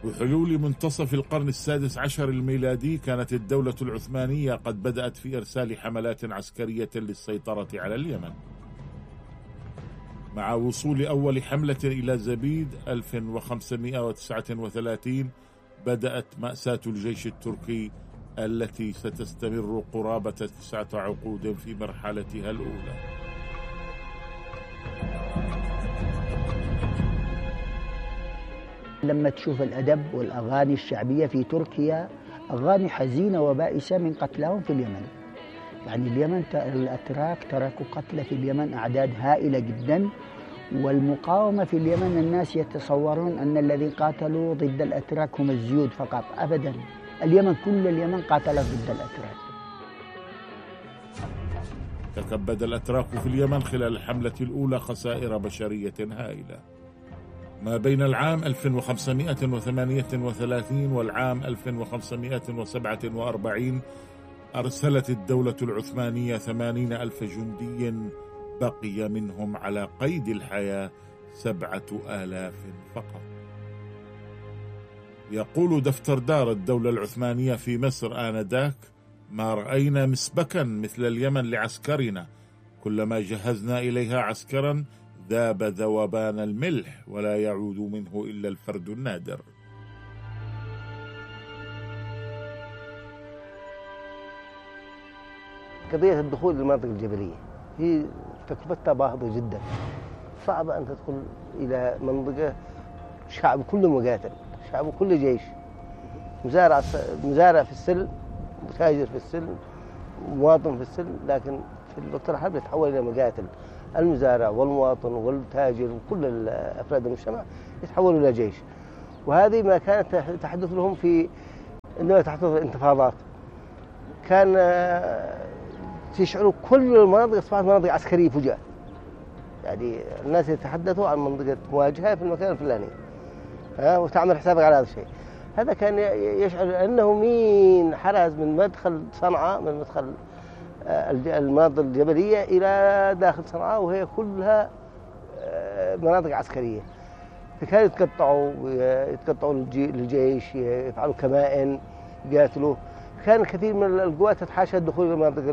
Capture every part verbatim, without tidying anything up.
بحلول منتصف القرن السادس عشر الميلادي كانت الدولة العثمانية قد بدأت في إرسال حملات عسكرية للسيطرة على اليمن. مع وصول أول حملة إلى زبيد ألف وخمسمائة وتسعة وثلاثين بدأت مأساة الجيش التركي التي ستستمر قرابة تسعة عقود في مرحلتها الأولى. لما تشوف الأدب والأغاني الشعبية في تركيا أغاني حزينة وبائسة من قتلاهم في اليمن. يعني اليمن الأتراك تركوا قتلى في اليمن أعداد هائلة جدا، والمقاومة في اليمن الناس يتصورون أن الذين قاتلوا ضد الأتراك هم الزيود فقط. أبدا، اليمن كل اليمن قاتلت ضد الأتراك. تكبد الأتراك في اليمن خلال الحملة الأولى خسائر بشرية هائلة. ما بين العام ألف وخمسمائة وثمانية وثلاثين والعام ألف وخمسمائة وسبعة وأربعين أرسلت الدولة العثمانية ثمانين ألف جندي، بقي منهم على قيد الحياة سبعة آلاف فقط. يقول دفتردار الدولة العثمانية في مصر آنذاك: ما رأينا مسبكا مثل اليمن لعسكرنا، كلما جهزنا إليها عسكرا ذاب ذوبان الملح ولا يعود منه إلا الفرد النادر. قضية الدخول للمناطق الجبلية هي تكلفتها باهظة جدا. صعب أن تدخل إلى منطقة شعب كله مقاتل، شعب كله جيش، مزارع مزارع في السلم، تاجر في السلم، مواطن في السلم، لكن في الوقت الحرب يتحول إلى مقاتل. المزارع والمواطن والتاجر وكل أفراد المجتمع يتحولوا إلى جيش. وهذه ما كانت تحدث لهم في عندما تحدث الانتفاضات. كان يشعروا كل المناطق أصبحت مناطق عسكرية فجأة. يعني الناس يتحدثوا عن منطقة مواجهة في المكان الفلاني، ها، وتعمل حسابك على هذا الشيء. هذا كان يشعر أنه مين حرز من مدخل صنعاء، من مدخل المناطق الجبلية إلى داخل صنعاء، وهي كلها مناطق عسكرية. فكانوا يتقطعوا يتقطعوا للجيش، يفعلوا كمائن، يقاتلوا. كان الكثير من القوات تتحاشى الدخول إلى المناطق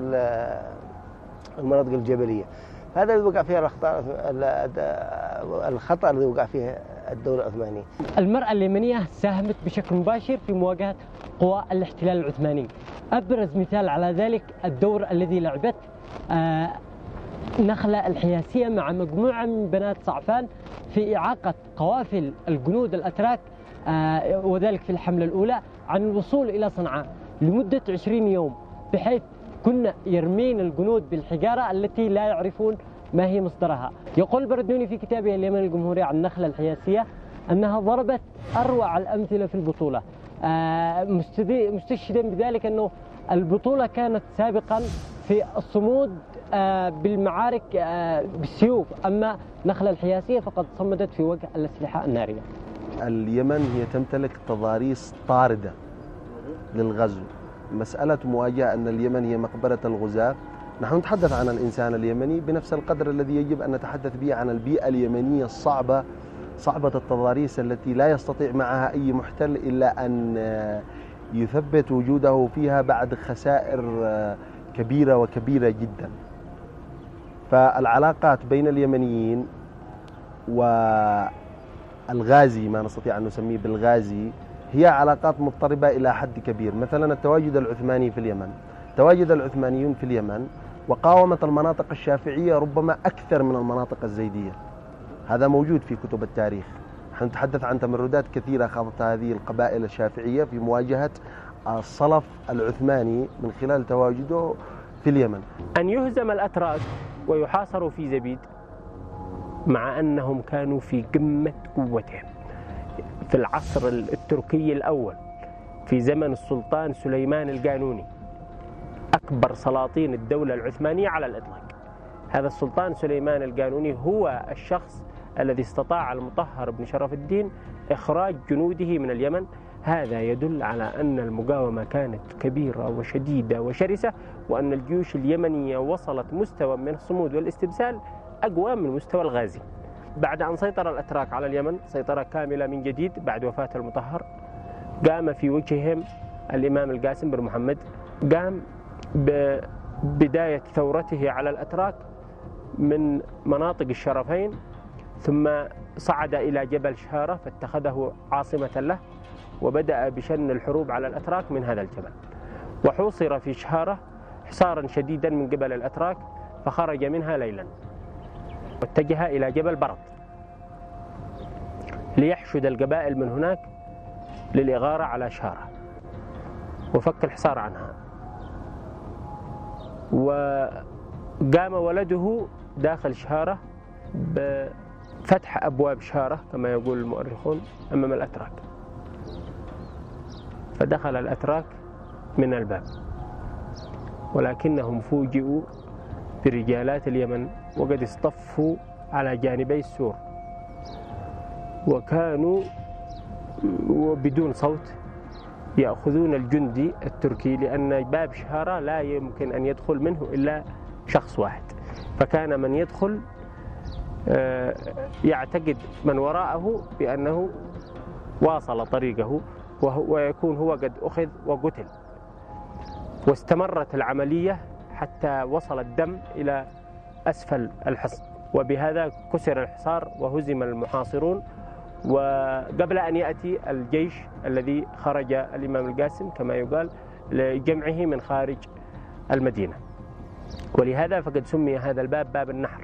المناطق الجبلية. هذا اللي وقع فيها الخطأ الخطأ الذي وقع فيه الدولة العثمانية. المرأة اليمنية ساهمت بشكل مباشر في مواجهة قوى الاحتلال العثماني. أبرز مثال على ذلك الدور الذي لعبت آه نخلة الحياسية مع مجموعة من بنات صعفان في إعاقة قوافل الجنود الأتراك، آه وذلك في الحملة الأولى، عن الوصول إلى صنعاء لمدة عشرين يوم، بحيث كنا يرمين الجنود بالحجارة التي لا يعرفون ما هي مصدرها. يقول البردوني في كتابه اليمن الجمهوري عن النخلة الحياسية أنها ضربت أروع الأمثلة في البطولة، آه مستشهدا بذلك أنه البطولة كانت سابقا في الصمود آه بالمعارك آه بالسيوف، أما النخلة الحياسية فقد صمدت في وجه الأسلحة النارية. اليمن هي تمتلك تضاريس طاردة للغزو. مسألة مواجهة أن اليمن هي مقبرة الغزاة، نحن نتحدث عن الإنسان اليمني بنفس القدر الذي يجب أن نتحدث به عن البيئة اليمنية الصعبة، صعبة التضاريس التي لا يستطيع معها أي محتل إلا أن يثبت وجوده فيها بعد خسائر كبيرة وكبيرة جدا. فالعلاقات بين اليمنيين والغازي، ما نستطيع أن نسميه بالغازي، هي علاقات مضطربة إلى حد كبير. مثلا التواجد العثماني في اليمن، تواجد العثمانيون في اليمن وقاومت المناطق الشافعية ربما أكثر من المناطق الزيدية. هذا موجود في كتب التاريخ. نحن نتحدث عن تمردات كثيرة خاضتها هذه القبائل الشافعية في مواجهة الصلف العثماني من خلال تواجده في اليمن. أن يهزم الأتراك ويحاصروا في زبيد مع أنهم كانوا في قمة قوتهم في العصر التركي الأول، في زمن السلطان سليمان القانوني، أكبر سلاطين الدولة العثمانية على الإطلاق. هذا السلطان سليمان القانوني هو الشخص الذي استطاع المطهر بن شرف الدين إخراج جنوده من اليمن. هذا يدل على أن المقاومة كانت كبيرة وشديدة وشرسة، وأن الجيوش اليمنية وصلت مستوى من الصمود والاستبسال أقوى من مستوى الغازي. بعد أن سيطر الأتراك على اليمن سيطرة كاملة من جديد بعد وفاة المطهر، قام في وجههم الإمام القاسم بن محمد، قام ببداية ثورته على الأتراك من مناطق الشرفين، ثم صعد إلى جبل شهارة فاتخذه عاصمة له، وبدأ بشن الحروب على الأتراك من هذا الجبل، وحوصر في شهارة حصارا شديدا من قبل الأتراك، فخرج منها ليلا واتجه إلى جبل برط ليحشد القبائل من هناك للإغارة على شهارة وفك الحصار عنها. وقام ولده داخل شهارة بفتح أبواب شهارة كما يقول المؤرخون أمام الأتراك، فدخل الأتراك من الباب، ولكنهم فوجئوا برجالات اليمن وقد اصطفوا على جانبي السور، وكانوا وبدون صوت يأخذون الجندي التركي، لأن باب شهارة لا يمكن أن يدخل منه إلا شخص واحد، فكان من يدخل يعتقد من وراءه بأنه واصل طريقه ويكون هو قد أخذ وقتل. واستمرت العملية حتى وصل الدم إلى أسفل الحصن، وبهذا كسر الحصار وهزم المحاصرون، وقبل أن يأتي الجيش الذي خرج الإمام القاسم كما يقال لجمعه من خارج المدينة، ولهذا فقد سمي هذا الباب باب النحر.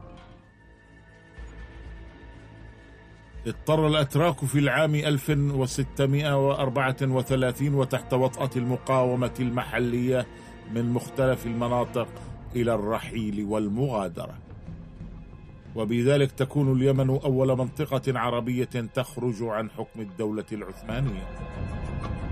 اضطر الأتراك في العام ألف وستمائة وأربعة وثلاثين وتحت وطأة المقاومة المحلية من مختلف المناطق إلى الرحيل والمغادرة، وبذلك تكون اليمن أول منطقة عربية تخرج عن حكم الدولة العثمانية.